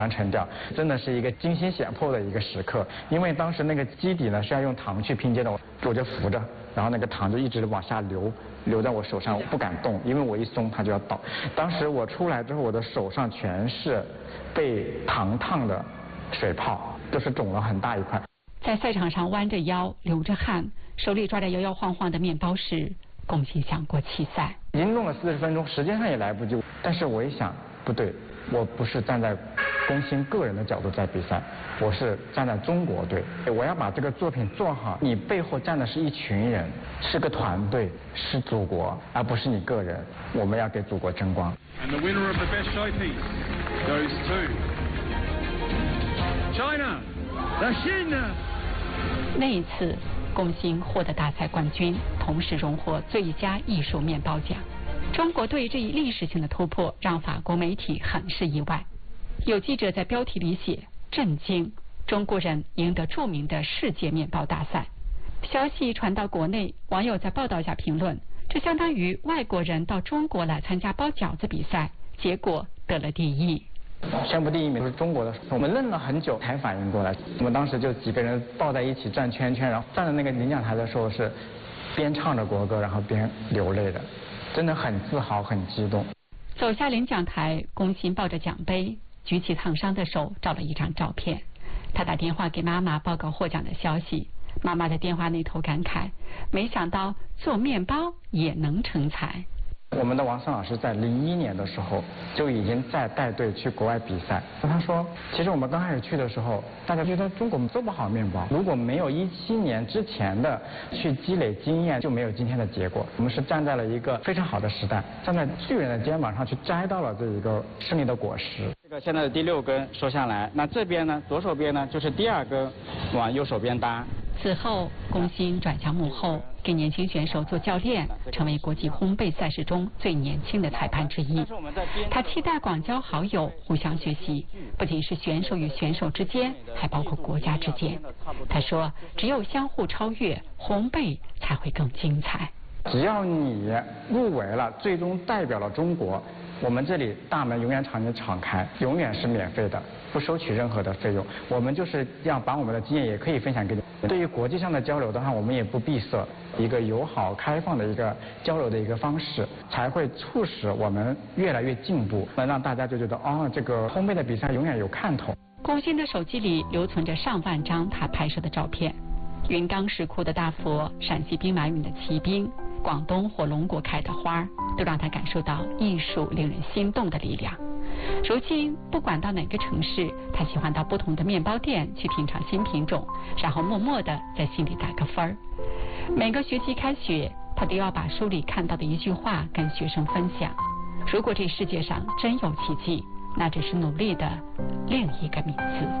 完成掉，真的是一个惊心险迫的一个时刻。因为当时那个基底呢是要用糖去拼接的，我就扶着，然后那个糖就一直往下流在我手上，我不敢动，因为我一松它就要倒。当时我出来之后，我的手上全是被糖烫的水泡，就是肿了很大一块。 在赛场上弯着腰流着汗，手里抓着摇摇晃晃的面包时，龚鑫想过弃赛。 已经弄了40分钟，时间上也来不及，但是我一想，不对，我不是站在龚鑫个人的角度在比赛，我是站在中国队，我要把这个作品做好。你背后站的是一群人，是个团队，是祖国，而不是你个人。我们要给祖国争光。 And the winner of the best showpiece goes to China, the Xin. 那一次，龚鑫获得大赛冠军，同时荣获最佳艺术面包奖。中国队这一历史性的突破让法国媒体很是意外。有记者在标题里写震惊，中国人赢得著名的世界面包大赛。消息传到国内，网友在报道下评论，这相当于外国人到中国来参加包饺子比赛，结果得了第一。 宣布第一名是中国的，我们愣了很久才反应过来。我们当时就几个人抱在一起转圈圈，然后站在那个领奖台的时候是边唱着国歌，然后边流泪的，真的很自豪很激动。 走下领奖台，龚鑫抱着奖杯，举起烫伤的手照了一张照片。他打电话给妈妈报告获奖的消息，妈妈在电话那头感慨，没想到做面包也能成才。 我们的王森老师在01年的时候就已经在带队去国外比赛。他说，其实我们刚开始去的时候，大家觉得中国做不好面包，如果没有17年之前的去积累经验，就没有今天的结果。我们是站在了一个非常好的时代，站在巨人的肩膀上去摘到了这一个胜利的果实。这个现在的第6根收下来，那这边呢，左手边呢就是第2根往右手边搭。 此后，龚鑫转向幕后，给年轻选手做教练，成为国际烘焙赛事中最年轻的裁判之一。他期待广交好友，互相学习，不仅是选手与选手之间，还包括国家之间。他说，只有相互超越，烘焙才会更精彩。 只要你入围了，最终代表了中国，我们这里大门永远朝你敞开，永远是免费的，不收取任何的费用。我们就是要把我们的经验也可以分享给你。对于国际上的交流的话，我们也不闭塞，一个友好开放的一个交流的一个方式，才会促使我们越来越进步，能让大家就觉得这个烘焙的比赛永远有看头。 龚鑫的手机里留存着上万张他拍摄的照片，云冈石窟的大佛，陕西兵马俑的骑兵，广东火龙果开的花，都让他感受到艺术令人心动的力量。如今不管到哪个城市，他喜欢到不同的面包店去品尝新品种，然后默默地在心里打个分儿。每个学期开学，他都要把书里看到的一句话跟学生分享。如果这世界上真有奇迹，那只是努力的另一个名字。